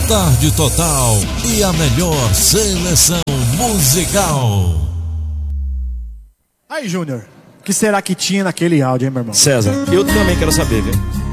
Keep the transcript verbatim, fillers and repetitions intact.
Tarde Total e a melhor seleção musical. Aí, Júnior, o que será que tinha naquele áudio, hein, meu irmão? César, eu também quero saber, viu?